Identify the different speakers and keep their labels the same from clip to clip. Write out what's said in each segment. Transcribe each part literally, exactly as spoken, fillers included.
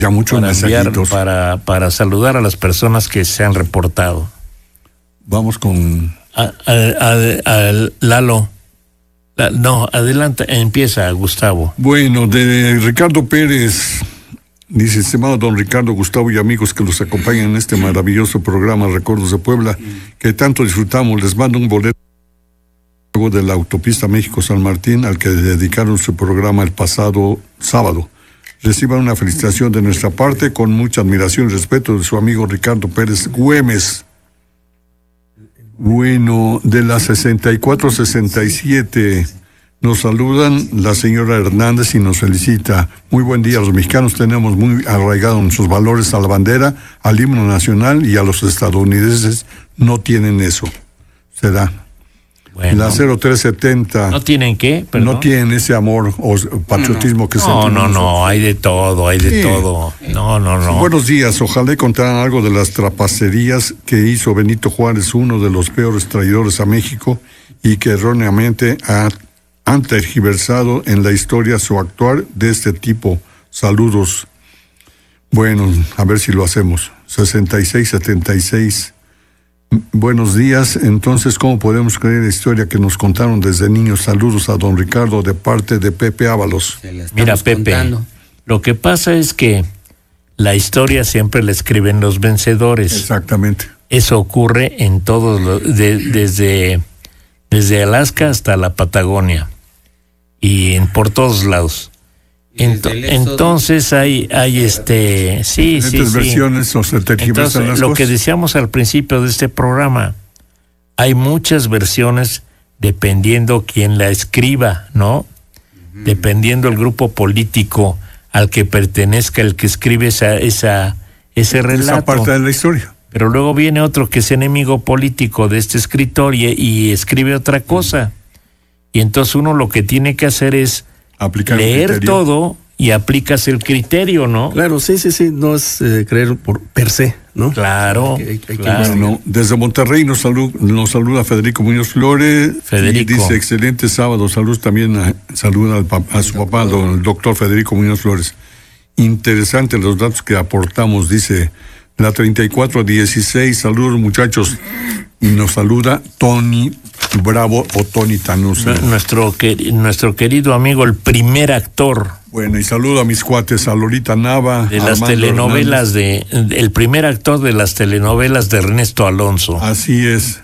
Speaker 1: Ya muchos
Speaker 2: para enviar,
Speaker 1: mensajitos.
Speaker 2: para, para saludar a las personas que se han reportado.
Speaker 1: Vamos con...
Speaker 2: A, a, a, a Lalo. La, no, adelante, empieza Gustavo.
Speaker 1: Bueno, de Ricardo Pérez, dice: estimado don Ricardo, Gustavo y amigos que los acompañan en este maravilloso programa Recuerdos de Puebla, que tanto disfrutamos, les mando un boleto de la autopista México-San Martín, al que dedicaron su programa el pasado sábado. Reciban una felicitación de nuestra parte, con mucha admiración y respeto, de su amigo Ricardo Pérez Güemes. Bueno, de la sesenta y cuatro sesenta y siete nos saludan la señora Hernández y nos felicita. Muy buen día, los mexicanos tenemos muy arraigados nuestros valores a la bandera, al himno nacional, y a los estadounidenses no tienen eso. Será. Bueno. La cero tres setenta.
Speaker 2: ¿No tienen qué? ¿Perdón?
Speaker 1: No tienen ese amor o patriotismo que se
Speaker 2: No, no, no, hay de todo, hay de sí. todo. No, no, no.
Speaker 1: Buenos días, ojalá contaran algo de las trapacerías que hizo Benito Juárez, uno de los peores traidores a México, y que erróneamente ha, han tergiversado en la historia su actuar de este tipo. Saludos. Bueno, a ver si lo hacemos. sesenta y seis setenta y seis. Buenos días. Entonces, ¿cómo podemos creer la historia que nos contaron desde niños? Saludos a don Ricardo de parte de Pepe Ábalos.
Speaker 2: Mira, Pepe, contando. Lo que pasa es que la historia siempre la escriben los vencedores.
Speaker 1: Exactamente.
Speaker 2: Eso ocurre en todos los, de, desde, desde Alaska hasta la Patagonia y en, por todos lados. Ent- entonces hay hay este sí sí sí
Speaker 1: versiones o se tergiversan las
Speaker 2: lo
Speaker 1: cosas.
Speaker 2: Que decíamos al principio de este programa, hay muchas versiones dependiendo quién la escriba, ¿no? Uh-huh. Dependiendo el grupo político al que pertenezca el que escribe esa esa ese relato,
Speaker 1: esa parte de la historia.
Speaker 2: Pero luego viene otro que es enemigo político de este escritor y, y escribe otra cosa. Y entonces uno lo que tiene que hacer es aplicar leer todo y aplicas el criterio, ¿no?
Speaker 3: Claro, sí, sí, sí, no es eh, creer por per se, ¿no?
Speaker 2: Claro,
Speaker 3: hay, hay, hay
Speaker 2: claro.
Speaker 1: Bueno, desde Monterrey nos, salud, nos saluda Federico Muñoz Flores.
Speaker 2: Federico.
Speaker 1: Y dice: excelente sábado, salud también, a, saluda al, a su papá, el doctor Federico Muñoz Flores. Interesante los datos que aportamos, dice la treinta y cuatro dieciséis, saludos muchachos. Y nos saluda Tony Bravo o Tony Tanusa.
Speaker 2: Nuestro, nuestro querido amigo, el primer actor.
Speaker 1: Bueno, y saludo a mis cuates, a Lolita Nava.
Speaker 2: De las telenovelas de, el primer actor de las telenovelas de Ernesto Alonso.
Speaker 1: Así es.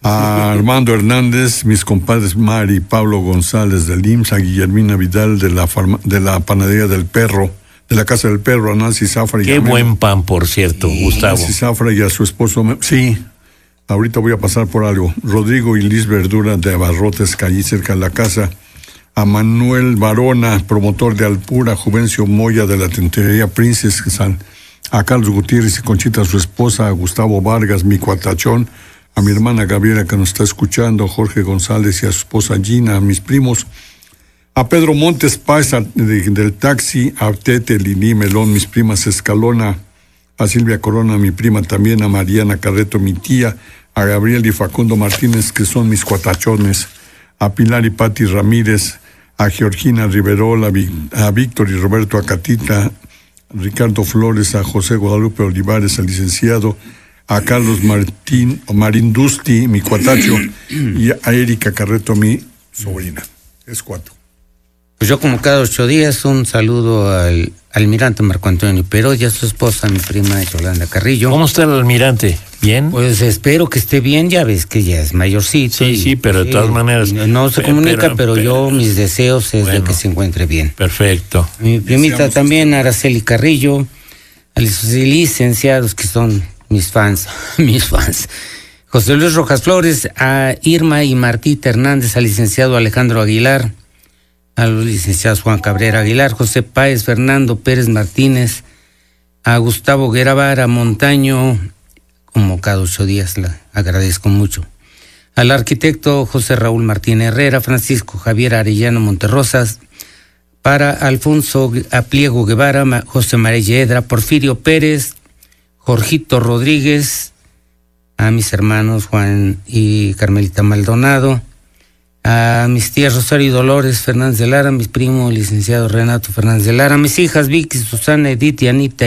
Speaker 1: A Armando Hernández, mis compadres Mari y Pablo González del I M S S, a Guillermina Vidal de la, farma, de la panadería del Perro, de la Casa del Perro, a Nancy Zafra.
Speaker 2: Qué buen pan, por cierto, sí, Gustavo.
Speaker 1: Nancy Zafra y a su esposo. Sí. Ahorita voy a pasar por algo. Rodrigo y Liz Verdura de Abarrotes, calle cerca de la casa. A Manuel Barona, promotor de Alpura. Juvencio Moya de la Tentería Princes. A Carlos Gutiérrez y Conchita, su esposa. A Gustavo Vargas, mi cuatachón. A mi hermana Gabriela, que nos está escuchando. Jorge González y a su esposa Gina. A mis primos. A Pedro Montes Páez de, del taxi. A Tete, Lili Melón, mis primas Escalona. A Silvia Corona, mi prima también. A Mariana Carreto, mi tía. A Gabriel y Facundo Martínez, que son mis cuatachones, a Pilar y Pati Ramírez, a Georgina Riverola, a Víctor y Roberto Acatita, a Ricardo Flores, a José Guadalupe Olivares, al licenciado, a Carlos Martín, o Marindusti, mi cuatacho, y a Erika Carreto, mi sobrina. Es cuatro.
Speaker 4: Pues yo, como cada ocho días, un saludo al almirante Marco Antonio Perot y a su esposa, mi prima Yolanda Carrillo.
Speaker 2: ¿Cómo está el almirante? ¿Bien?
Speaker 4: Pues espero que esté bien, ya ves que ya es mayorcito.
Speaker 2: Sí, y, sí, pero sí, de todas maneras...
Speaker 4: No se comunica, pero, pero, pero yo, mis deseos es bueno, de que se encuentre bien.
Speaker 2: Perfecto.
Speaker 4: Mi primita Deseamos también, Araceli Carrillo, a los licenciados que son mis fans, mis fans. José Luis Rojas Flores, a Irma y Martita Hernández, al licenciado Alejandro Aguilar, a los licenciados Juan Cabrera Aguilar, José Páez, Fernando Pérez Martínez, a Gustavo Gueravara Montaño, como cada ocho días, la agradezco mucho. Al arquitecto José Raúl Martín Herrera, Francisco Javier Arellano Monterrosas, para Alfonso Apliego Guevara, José María Yedra, Porfirio Pérez, Jorgito Rodríguez, a mis hermanos Juan y Carmelita Maldonado, a mis tías Rosario y Dolores Fernández de Lara, mis primos licenciado Renato Fernández de Lara, mis hijas Vicky, Susana, Edith y Anita